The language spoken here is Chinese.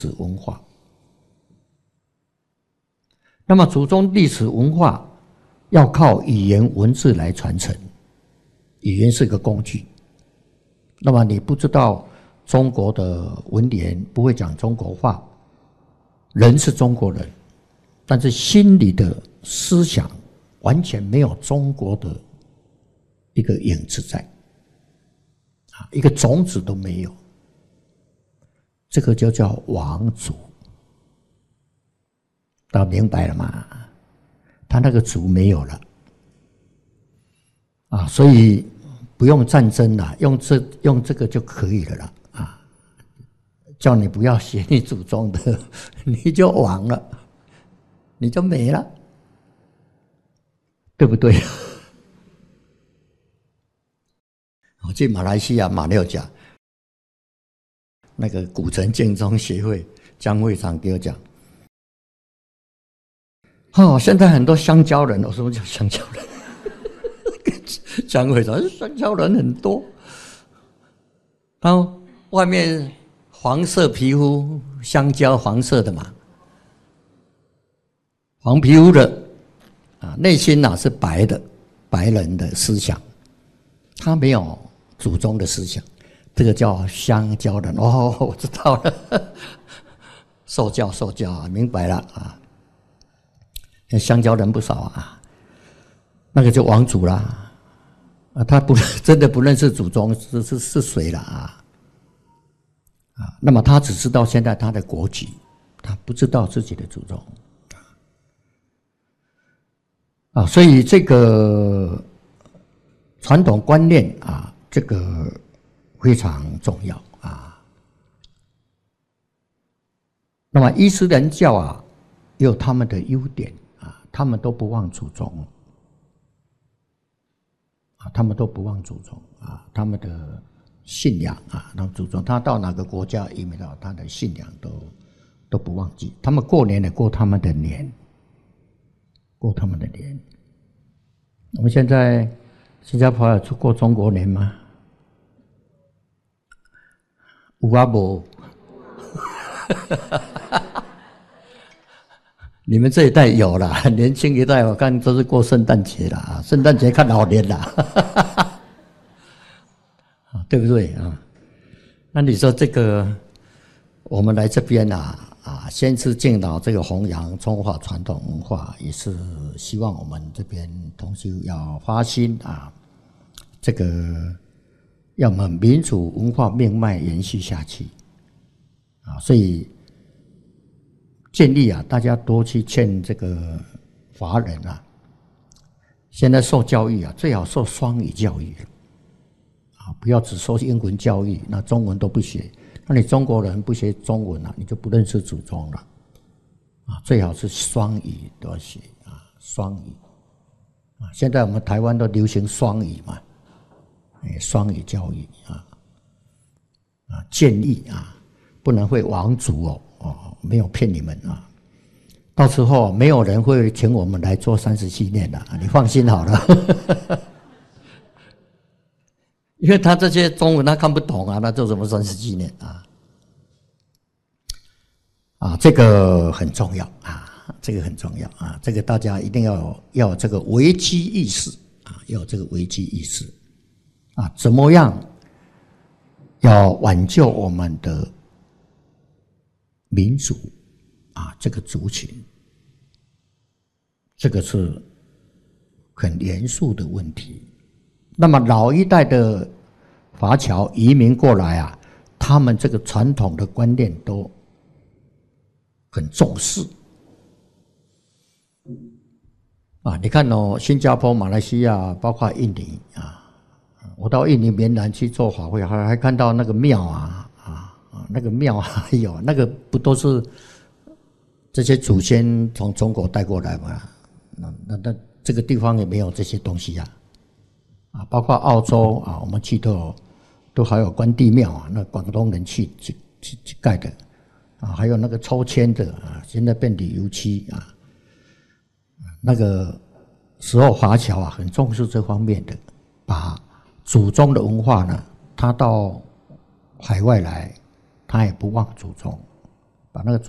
史文化。那么祖宗历史文化要靠语言文字来传承，语言是个工具。那么你不知道中国的文言，不会讲中国话，人是中国人，但是心里的思想完全没有中国的一个影子在，一个种子都没有，这个就叫亡族。大家明白了吗？他那个族没有了啊，所以不用战争了，用这个就可以了啦啊！叫你不要学你祖宗的，你就亡了，你就没了，对不对？我去马来西亚马六甲那个古城建中协会江会长给我讲。现在很多香蕉人，我说叫香蕉人，江会长香蕉人很多，然后外面黄色皮肤，香蕉黄色的嘛，黄皮肤的啊，内心是白的，白人的思想，他没有祖宗的思想，这个叫香蕉人。哦，我知道了，受教啊，明白了啊。香蕉人不少啊，那个就亡族啦啊，他真的不认识祖宗是谁了啊？那么他只知道现在他的国籍，他不知道自己的祖宗啊，所以这个传统观念啊，这个非常重要啊。那么伊斯兰教啊，也有他们的优点。他们都不忘祖宗啊，他们都不忘祖宗啊，他们的信仰啊，他们祖宗，他到哪个国家移民到，他的信仰都不忘记。他们过年也过他们的年，过他们的年。我们现在新加坡有过中国年吗？有啊无？你们这一代有啦，年轻一代我看都是过圣诞节啦，圣诞节看老年啦，对不对啊？那你说这个，我们来这边先知敬老这个弘扬中华传统文化，也是希望我们这边同时要发心啊，这个要我们民族文化命脉延续下去啊，所以。建议大家多去劝这个华人现在受教育最好受双语教育不要只受英文教育，那中文都不学，那你中国人不学中文你就不认识祖宗了最好是双语都要学双语现在我们台湾都流行双语嘛，双语教育建议不能会亡族没有骗你们到时候没有人会请我们来做37年的你放心好了因为他这些中文他看不懂那做什么37年这个很重要这个很重要这个大家一定要有这个危机意识要有这个危机意识怎么样要挽救我们的民族这个族群，这个是很严肃的问题。那么老一代的华侨移民过来他们这个传统的观念都很重视你看新加坡、马来西亚，包括印尼我到印尼棉兰去做法会，还看到那个庙那个庙还有那个不都是这些祖先从中国带过来嘛？那这个地方也没有这些东西包括澳洲我们去都还有关帝庙那广东人去盖的还有那个抽签的现在变旅游区那个时候华侨很重视这方面的，把祖宗的文化呢，他到海外来。他也不忘祖宗把那个